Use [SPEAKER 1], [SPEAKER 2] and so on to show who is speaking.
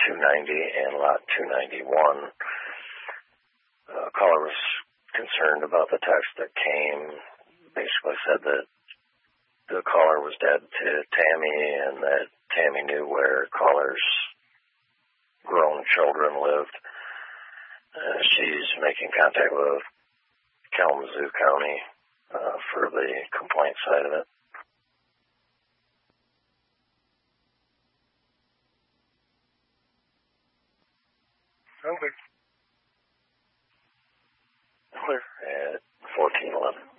[SPEAKER 1] 290 and lot 291. Caller was concerned about the text that came. Basically said that the caller was dead to Tammy and that Tammy knew where caller's grown children lived. She's making contact with Kalamazoo County for the complaint side of it.
[SPEAKER 2] Okay.
[SPEAKER 1] Clear at 1411.